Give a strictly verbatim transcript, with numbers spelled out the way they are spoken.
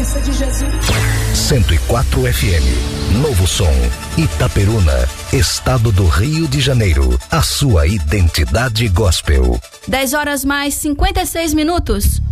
presença de Jesus. cento e quatro F M, Novo Som, Itaperuna, Estado do Rio de Janeiro. A sua identidade gospel. dez horas mais cinquenta e seis minutos.